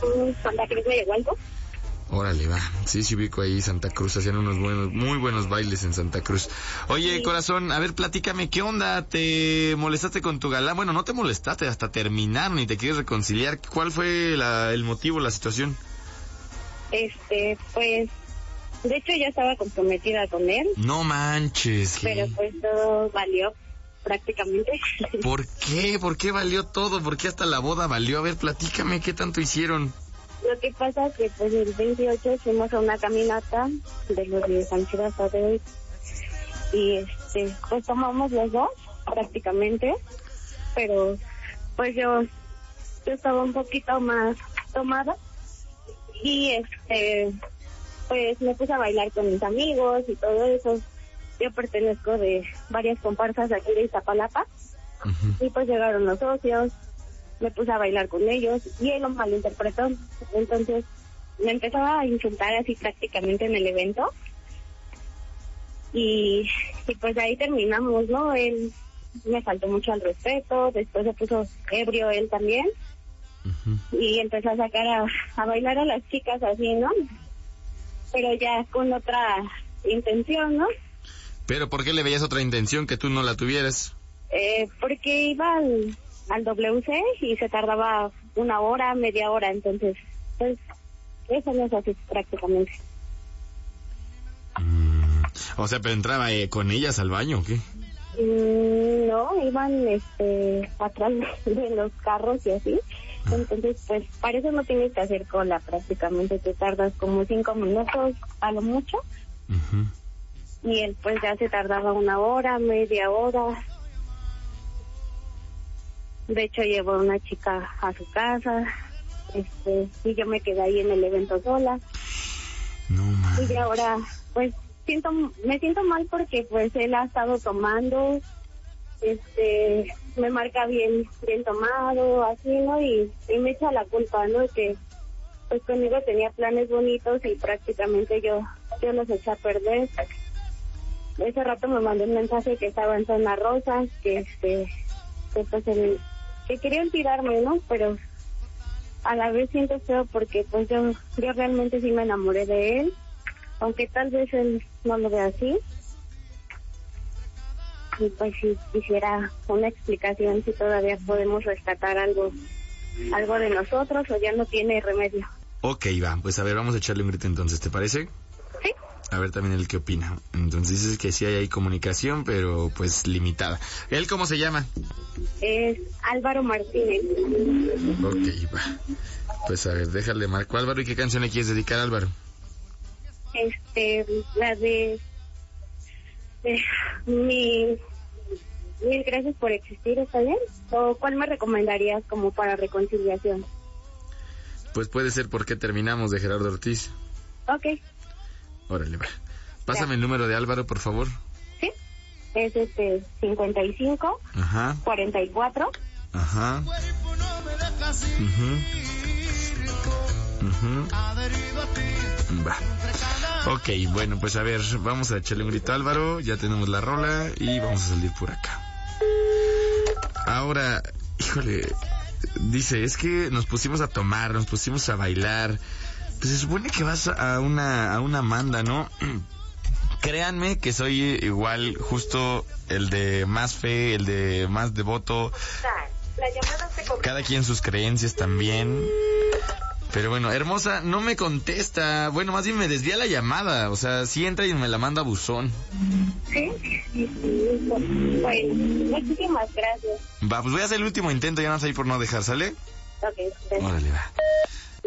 Santa Cruz de Igualco. Órale, va. Sí, sí ubico ahí Santa Cruz, hacían unos muy buenos bailes en Santa Cruz. Oye, sí. Corazón, a ver, platícame, ¿qué onda? ¿Te molestaste con tu galán? Bueno, no te molestaste, hasta terminaron y te quieres reconciliar. ¿Cuál fue el motivo, la situación? Pues, de hecho ya estaba comprometida con él. No manches. Pero pues todo valió, prácticamente. ¿Por qué? ¿Por qué valió todo? ¿Por qué hasta la boda valió? A ver, platícame, ¿qué tanto hicieron? Lo que pasa es que pues el 28 fuimos a una caminata de los de San Chile hasta de hoy y pues tomamos los dos prácticamente, pero pues yo estaba un poquito más tomada y pues me puse a bailar con mis amigos y todo eso. Yo pertenezco de varias comparsas aquí de Iztapalapa. Uh-huh. Y pues llegaron los socios, me puse a bailar con ellos y él lo malinterpretó. Entonces me empezaba a insultar así prácticamente en el evento y pues ahí terminamos, ¿no? Él me faltó mucho al respeto, después se puso ebrio él también. Uh-huh. Y empezó a sacar a bailar a las chicas así, ¿no? Pero ya con otra intención, ¿no? ¿Pero por qué le veías otra intención que tú no la tuvieras? Porque iba al WC y se tardaba 1 hora, media hora, entonces, pues, eso no es así prácticamente. O sea, pero entraba con ellas al baño, ¿o qué? No, iban atrás de los carros y así. Entonces, pues, para eso no tienes que hacer cola prácticamente, te tardas como 5 minutos a lo mucho. Uh-huh. Y él pues ya se tardaba 1 hora, media hora. De hecho llevó a una chica a su casa, y yo me quedé ahí en el evento sola. No manches. Y ahora pues me siento mal porque pues él ha estado tomando, me marca bien tomado, así, ¿no? Y me echa la culpa, ¿no? Que pues conmigo tenía planes bonitos y prácticamente yo los eché a perder. Ese rato me mandó un mensaje que estaba en zona rosa, que pues que querían tirarme, ¿no? Pero a la vez siento feo porque pues yo realmente sí me enamoré de él, aunque tal vez él no lo vea así. Y pues si quisiera una explicación, si todavía podemos rescatar algo de nosotros o ya no tiene remedio. Ok, va, pues a ver, vamos a echarle un grito entonces, ¿te parece? Sí. A ver también él qué opina. Entonces dices que sí hay ahí comunicación, pero pues limitada. ¿Él cómo se llama? Es Álvaro Martínez. Ok, va. Pues a ver, déjale marco a Álvaro. ¿Y qué canción le quieres dedicar a Álvaro? La de mil gracias por existir, ¿está bien? ¿O cuál me recomendarías como para reconciliación? Pues puede ser ¿Por qué terminamos? De Gerardo Ortiz. Ok. Órale, va. Pásame ya el número de Álvaro, por favor. Sí. Es 55. Ajá. 44. Ajá. Va. Ok, bueno, pues a ver, vamos a echarle un grito a Álvaro, ya tenemos la rola y vamos a salir por acá. Ahora, híjole, dice, es que nos pusimos a tomar, nos pusimos a bailar. Pues se supone que vas a una manda, ¿no? Créanme que soy igual, justo el de más fe, el de más devoto. Cada quien sus creencias también. Pero bueno, hermosa, no me contesta. Bueno, más bien me desvía la llamada. O sea, sí entra y me la manda a buzón. Sí. Bueno, muchísimas gracias. Va, pues voy a hacer el último intento, ya no sé por no dejar, ¿sale? Ok. Órale, va.